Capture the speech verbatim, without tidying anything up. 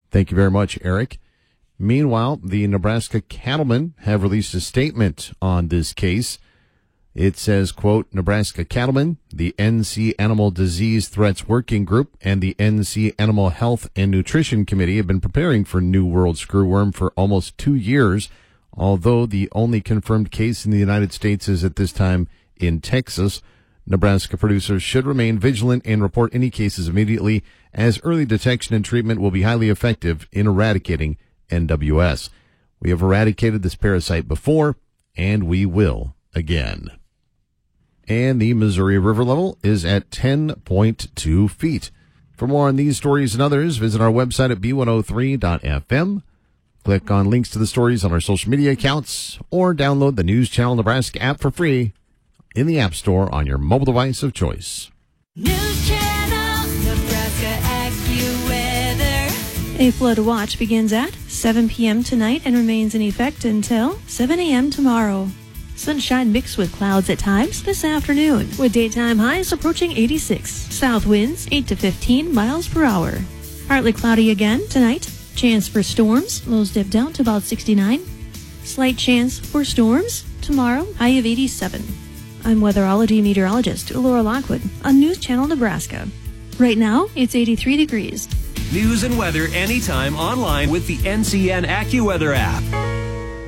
Thank you very much, Eric. Meanwhile, the Nebraska cattlemen have released a statement on this case. It says, quote, Nebraska cattlemen, the N C Animal Disease Threats Working Group, and the N C Animal Health and Nutrition Committee have been preparing for New World screwworm for almost two years, although the only confirmed case in the United States is at this time in Texas. Nebraska producers should remain vigilant and report any cases immediately, as early detection and treatment will be highly effective in eradicating N W S. We have eradicated this parasite before, and we will again. And the Missouri River level is at ten point two feet. For more on these stories and others, visit our website at b one oh three dot f m. Click on links to the stories on our social media accounts, or download the News Channel Nebraska app for free in the App Store on your mobile device of choice. News Channel Nebraska AccuWeather. A flood watch begins at seven p.m. tonight and remains in effect until seven a.m. tomorrow. Sunshine mixed with clouds at times this afternoon, with daytime highs approaching eighty-six. South winds eight to fifteen miles per hour. Partly cloudy again tonight. Chance for storms. Lows dip down to about sixty-nine. Slight chance for storms tomorrow. High of eighty-seven. I'm weatherology meteorologist Laura Lockwood on News Channel Nebraska. Right now, it's eighty-three degrees. News and weather anytime online with the N C N AccuWeather app.